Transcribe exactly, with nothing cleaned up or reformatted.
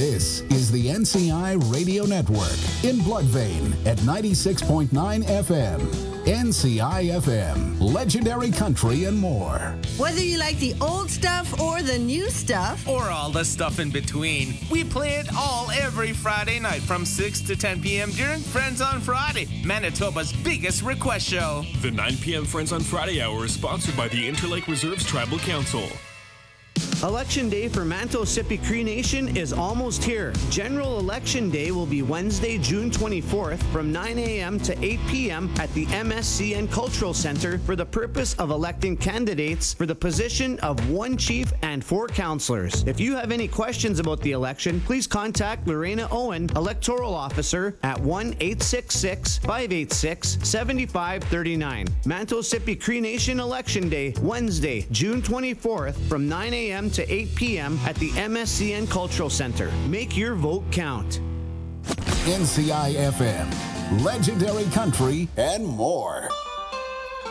This is the N C I Radio Network in Bloodvein at ninety-six point nine F M. N C I F M, legendary country and more. Whether you like the old stuff or the new stuff, or all the stuff in between, we play it all every Friday night from six to ten p.m. during Friends on Friday, Manitoba's biggest request show. The nine p.m. Friends on Friday hour is sponsored by the Interlake Reserves Tribal Council. Election Day for Manto-Sipi Cree Nation is almost here. General Election Day will be Wednesday, June twenty-fourth from nine a.m. to eight p.m. at the M S C N Cultural Center for the purpose of electing candidates for the position of one chief and four councillors. If you have any questions about the election, please contact Lorena Owen, Electoral Officer, at one eight six six, five eight six, seven five three nine. Manto-Sipi Cree Nation Election Day, Wednesday, June twenty-fourth from nine a.m. to eight p.m. at the M S C N Cultural Center. Make your vote count. N C I F M, legendary country and more.